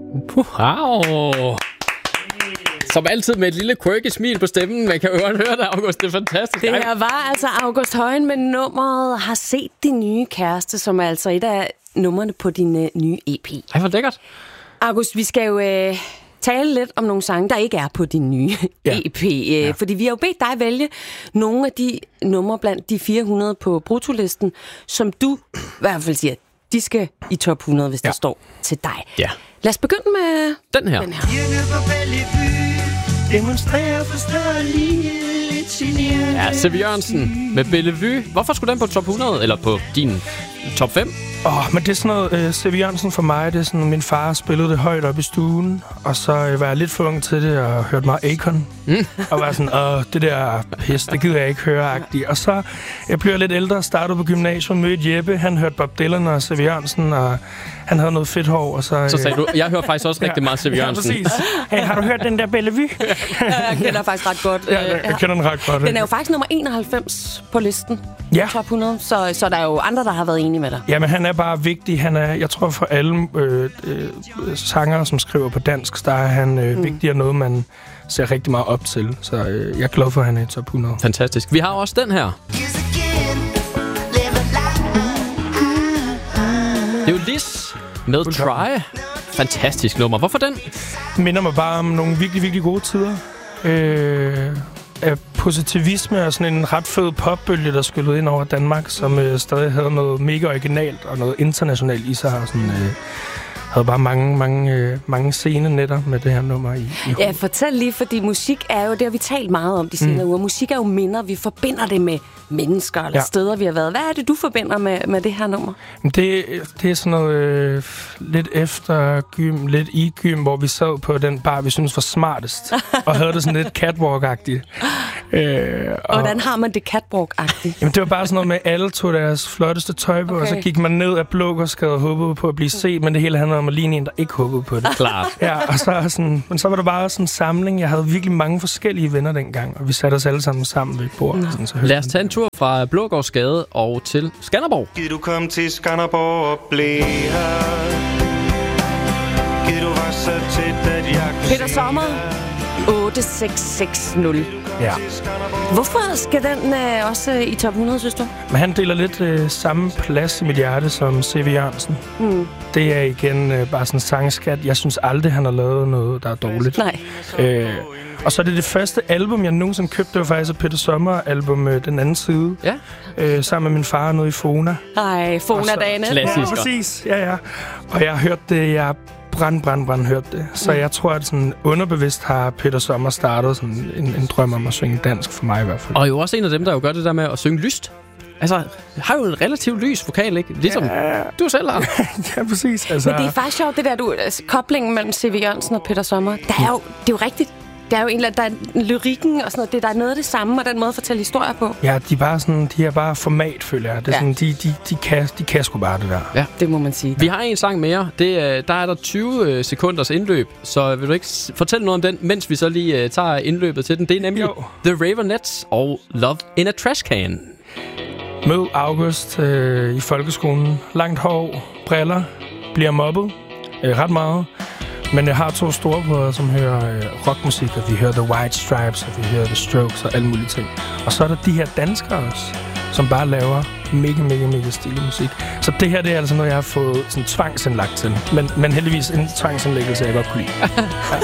Wow. Som altid med et lille quirky smil på stemmen. Man kan jo godt høre det, August. Det er fantastisk. Det her var altså August Højen med nummeret Har set din nye kæreste, som er altså et af numrene på din nye EP. Ej, hvor lækkert. August, vi skal jo tale lidt om nogle sange, der ikke er på din nye EP. Fordi vi har jo bedt dig vælge nogle af de numre blandt de 400 på bruttolisten, som du i hvert fald siger, de skal i top 100, hvis der står til dig. Ja. Lad os begynde med den her. Demonstrerer for større lidt. Ja, C.V. Jørgensen med Bellevue. Hvorfor skulle den på top 100, eller på din top 5? Men det er sådan noget, C.V. Jørgensen for mig, det er sådan, min far spillede det højt op i stuen, og så var jeg lidt for ung til det, og hørte meget Akon, og var sådan, det der pis, det gider jeg ikke høre-agtigt. Og så jeg blev lidt ældre, startede på gymnasiet, mødte Jeppe, han hørte Bob Dylan og C.V. Jørgensen, og han havde noget fedt hår, og så sagde du, jeg hører faktisk også rigtig meget C.V. Jørgensen. Ja, præcis. Hey, har du hørt den der Bellevue? Jeg kender faktisk ret godt. Jeg kender den ret godt. Den er jo faktisk nummer 91 på listen. Ja. Top 100, så der er jo andre, der har været enige med dig. Jamen, han er bare vigtig. Han er, jeg tror, for alle sangere, som skriver på dansk, der er han vigtig og noget, man ser rigtig meget op til. Så jeg er glad for, at han er i top 100. Fantastisk. Vi har også den her. Det er jo Liz med Try. Fantastisk nummer. Hvorfor den? Det minder mig bare om nogle virkelig, virkelig gode tider. Af positivisme og sådan en ret fed popbølge, der skyllede ind over Danmark, som stadig havde noget mega originalt og noget internationalt i sig. Og sådan, havde bare mange scenenetter med det her nummer i Ja, fortæl lige, fordi musik er jo det, har vi talt meget om de senere uger. Musik er jo minder, vi forbinder det med mennesker eller steder, vi har været. Hvad er det, du forbinder med det her nummer? Det er sådan noget lidt efter gym, lidt i gym, hvor vi sad på den bar, vi synes var smartest, og havde det sådan lidt catwalk-agtigt. Hvordan har man det catwalk-agtigt? Jamen, det var bare sådan noget med, at alle tog deres flotteste tøj på, og så gik man ned af Blågårdsgade og håbede på at blive set, men det hele handlede om at ligne en, der ikke håbede på det. Klart. Ja, og så sådan, men så var der bare sådan en samling. Jeg havde virkelig mange forskellige venner dengang, og vi satte os alle sammen ved et bord. Sådan, så lad os tage en tur fra Blågårdsgade og til Skanderborg. Giv du kom til Skanderborg og blev her. Giv du var så tæt, at jeg kunne Peter Sommer, 8660. Ja. Hvorfor skal den også i top 100, synes du? Men han deler lidt samme plads i mit hjerte som C.V. Jørgensen. Det er igen bare sådan en sangskat. Jeg synes aldrig, han har lavet noget, der er dårligt. Nej. Og så er det første album, jeg nogensinde købte. Det var faktisk et Peter Sommer-album, Den anden side. Ja. Sammen med min far nede i Fona. Ej, Fona-dagene. Klassisk. Ja, præcis. Ja. Og jeg har hørt det, jeg brand hørt det. Så jeg tror, at sådan underbevidst har Peter Sommer startet sådan en drøm om at synge dansk for mig i hvert fald. Og jo også en af dem, der jo gør det der med at synge lyst. Altså, har jo en relativt lys vokal, ikke? Ligesom du selv har. Ja, præcis. Altså. Men det er faktisk sjovt, det der, koblingen mellem C.V. Jørgensen og Peter Sommer. Det er jo rigtigt. Det er jo der er lyrikken og sådan noget. Der er noget af det samme, og den måde at fortælle historier på. Ja, de er bare format, føler jeg. Det er sådan, de kan sgu bare det der. Ja, det må man sige. Vi har en sang mere. Der er der 20 sekunders indløb, så vil du ikke fortælle noget om den, mens vi så lige tager indløbet til den? Det er nemlig The Raveonettes og Love in a Trash Can. Mød August i folkeskolen. Langt hår, briller, bliver mobbet ret meget. Men jeg har 2 storebrødre, som hører rockmusik, og vi hører The White Stripes, og vi hører The Strokes og alle mulige ting. Og så er der de her danskere også, som bare laver mega stilig musik. Så det her, det er altså noget, jeg har fået sådan tvangsindlagt til. Men heldigvis en tvangsindlæggelse, jeg godt kunne lide.